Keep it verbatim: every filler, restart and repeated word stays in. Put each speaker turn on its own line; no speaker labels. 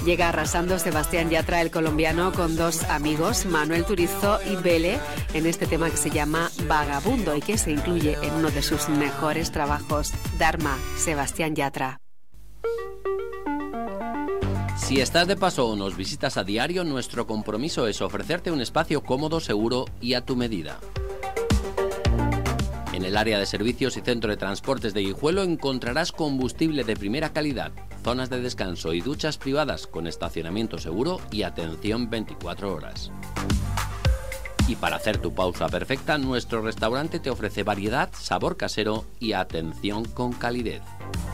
Llega arrasando Sebastián Yatra, el colombiano, con dos amigos, Manuel Turizo y Bele, en este tema que se llama Vagabundo y que se incluye en uno de sus mejores trabajos, Dharma, Sebastián Yatra.
Si estás de paso o nos visitas a diario, nuestro compromiso es ofrecerte un espacio cómodo, seguro y a tu medida. En el área de servicios y centro de transportes de Guijuelo encontrarás combustible de primera calidad, zonas de descanso y duchas privadas con estacionamiento seguro y atención veinticuatro horas. Y para hacer tu pausa perfecta, nuestro restaurante te ofrece variedad, sabor casero y atención con calidez.